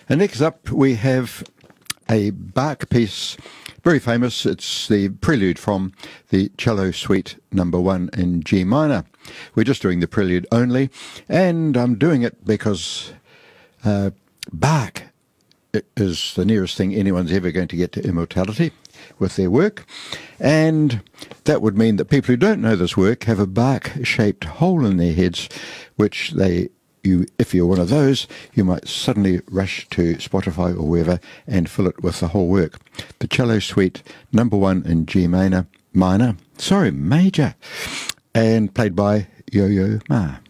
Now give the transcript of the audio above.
And next up, we have a Bach piece, very famous. It's the prelude from the Cello Suite Number 1 in G minor. We're just doing the prelude only, and I'm doing it because Bach is the nearest thing anyone's ever going to get to immortality with their work, and that would mean that people who don't know this work have a Bach-shaped hole in their heads, which if you're one of those, you might suddenly rush to Spotify or wherever and fill it with the whole work. The Cello Suite Number 1 in G major, and played by Yo-Yo Ma.